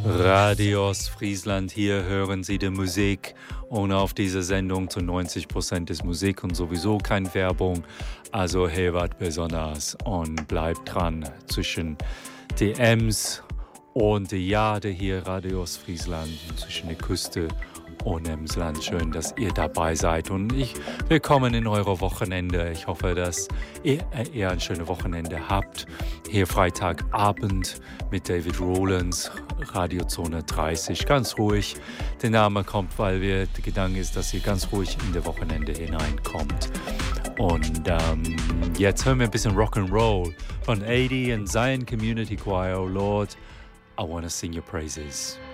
Radio Ostfriesland, hier hören Sie die Musik und auf dieser Sendung zu 90% ist Musik und sowieso keine Werbung. Also hört besonders und bleibt dran zwischen die Ems und die Jade hier Radio Ostfriesland, zwischen der Küste und Emsland. Schön, dass ihr dabei seid und willkommen in eurer Wochenende. Ich hoffe, dass ihr ein schönes Wochenende habt. Hier Freitagabend mit David Rowlands, Radiozone 30. Ganz ruhig. Der Name kommt, weil der Gedanke ist, dass ihr ganz ruhig in das Wochenende hineinkommt. Und jetzt hören wir ein bisschen Rock'n'Roll von AD und Zion Community Choir. Oh Lord, I want to sing your praises.